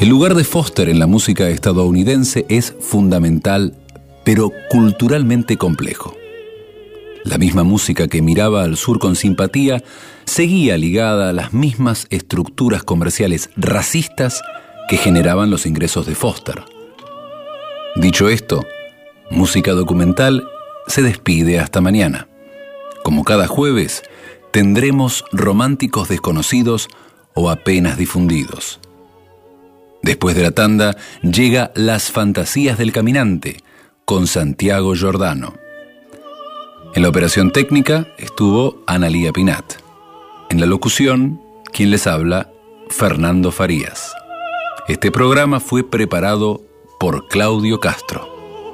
El lugar de Foster en la música estadounidense es fundamental, pero culturalmente complejo. La misma música que miraba al sur con simpatía seguía ligada a las mismas estructuras comerciales racistas que generaban los ingresos de Foster. Dicho esto, Música Documental se despide hasta mañana. Como cada jueves, tendremos románticos desconocidos o apenas difundidos. Después de la tanda, llega Las Fantasías del Caminante, con Santiago Giordano. En la operación técnica estuvo Analía Pinat. En la locución, quien les habla, Fernando Farías. Este programa fue preparado por Claudio Castro.